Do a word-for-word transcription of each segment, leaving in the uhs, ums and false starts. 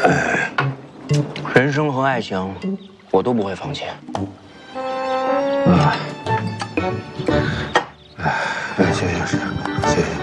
人生和爱情，我都不会放弃。 啊，哎，行行是，谢谢。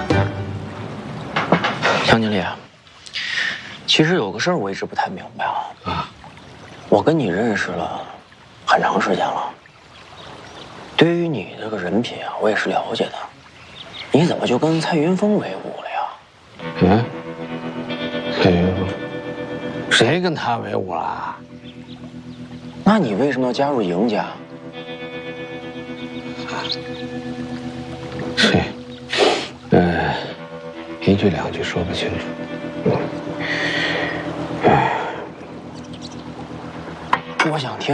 杨经理，其实有个事儿我一直不太明白啊。啊，我跟你认识了很长时间了，对于你这个人品啊，我也是了解的。你怎么就跟蔡云峰为伍了呀？ 嗯，蔡云峰，谁跟他为伍了？ 那你为什么要加入赢家？ 谁？呃，一句两句说不清楚。哎， 我想听。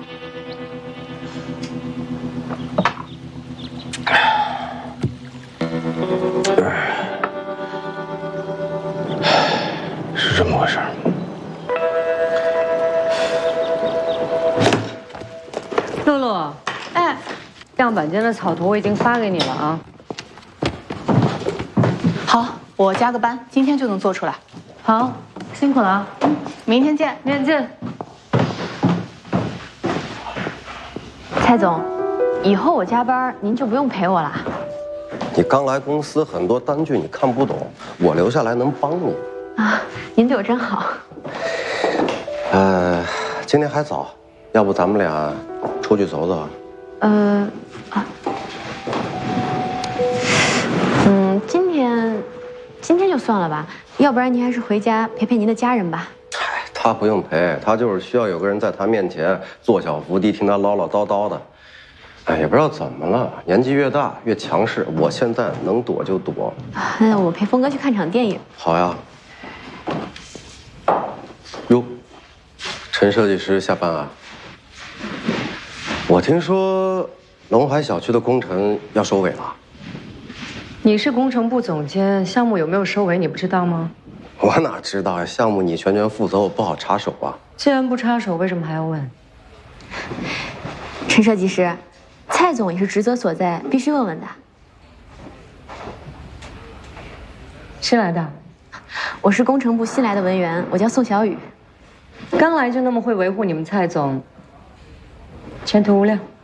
是这么回事儿。 露露，哎，样板间的草图我已经发给你了啊。 好，我加个班，今天就能做出来。 好，辛苦了啊。 明天见， 明天见。 蔡总，以后我加班您就不用陪我了。 你刚来公司，很多单据你看不懂，我留下来能帮你。 啊，您对我真好。 呃，今天还早，要不咱们俩出去走走？ 呃，啊，嗯，今天，今天就算了吧，要不然您还是回家陪陪您的家人吧。 嗨，他不用陪，他就是需要有个人在他面前坐小伏低，听他唠唠叨叨的。哎，也不知道怎么了，年纪越大越强势。我现在能躲就躲。 啊，那我陪峰哥去看场电影。 好呀。哟，陈设计师下班啊？我听说龙海小区的工程要收尾了。 你是工程部总监，项目有没有收尾你不知道吗？ 我哪知道呀？项目你全权负责，我不好插手啊。 既然不插手，为什么还要问？ 陈设计师，蔡总也是职责所在，必须问问的。 新来的？ 我是工程部新来的文员，我叫宋小雨。 刚来就那么会维护你们蔡总，前途无量。